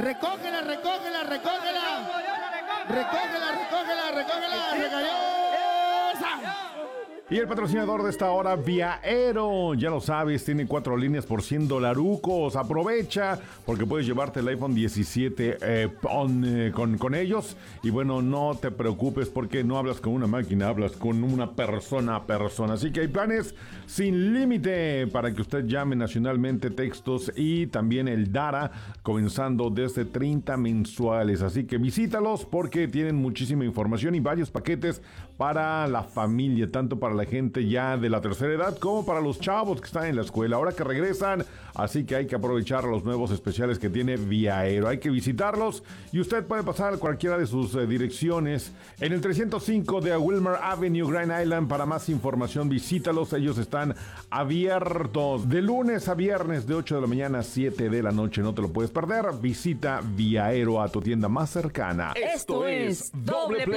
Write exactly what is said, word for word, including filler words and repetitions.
Recógela, recógela, recógela. Recógela, recógela, recógela. Regaliosa. Y el patrocinador de esta hora, Viaero, ya lo sabes, tiene cuatro líneas por cien dolarucos. Aprovecha, porque puedes llevarte el iPhone diecisiete eh, on, eh, con, con ellos. Y bueno, no te preocupes porque no hablas con una máquina, hablas con una persona a persona. Así que hay planes sin límite para que usted llame nacionalmente, textos y también el Dara, comenzando desde treinta mensuales. Así que visítalos porque tienen muchísima información y varios paquetes para la familia, tanto para la gente ya de la tercera edad como para los chavos que están en la escuela, ahora que regresan, así que hay que aprovechar los nuevos especiales que tiene Viaero, hay que visitarlos y usted puede pasar a cualquiera de sus eh, direcciones en el trescientos cinco de Wilmer Avenue, Grand Island. Para más información visítalos, ellos están abiertos de lunes a viernes de ocho de la mañana a siete de la noche, no te lo puedes perder. Visita Viaero a tu tienda más cercana. Esto es Doble Play.